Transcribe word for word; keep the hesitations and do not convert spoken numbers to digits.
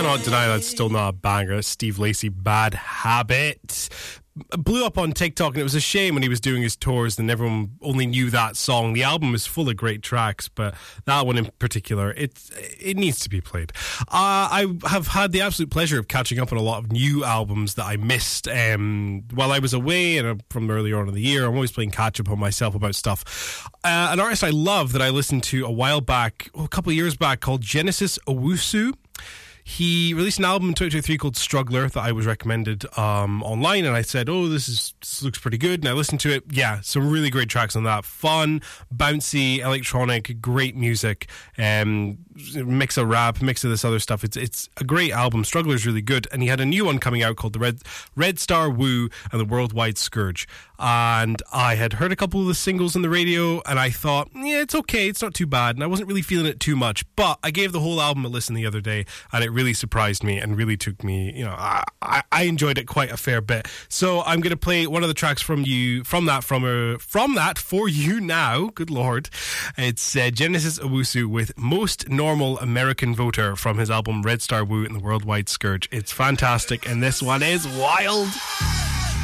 cannot deny that's still not a banger. Steve Lacy, Bad Habit. Blew up on TikTok, and it was a shame when he was doing his tours and everyone only knew that song. The album is full of great tracks, but that one in particular, it it needs to be played. Uh, I have had the absolute pleasure of catching up on a lot of new albums that I missed um, while I was away and from earlier on in the year. I'm always playing catch up on myself about stuff. Uh, an artist I love that I listened to a while back, oh, a couple of years back, called Genesis Owusu. He released an album in twenty twenty-three called Struggler that I was recommended um, online, and I said, oh, this is this looks pretty good, and I listened to it. Yeah, some really great tracks on that. Fun, bouncy, electronic, great music, um, mix of rap, mix of this other stuff. It's it's a great album. Struggler's really good, and he had a new one coming out called the Red Red Star Woo and the Worldwide Scourge. And I had heard a couple of the singles on the radio, and I thought, yeah, it's okay, it's not too bad, and I wasn't really feeling it too much. But I gave the whole album a listen the other day, and it really surprised me and really took me, you know, I, I, I enjoyed it quite a fair bit. So I'm going to play one of the tracks from you, from that, from uh, from that for you now. Good Lord. It's uh, Genesis Owusu with Most Normal American Voter from his album Red Star Woo and the Worldwide Scourge. It's fantastic, and this one is wild.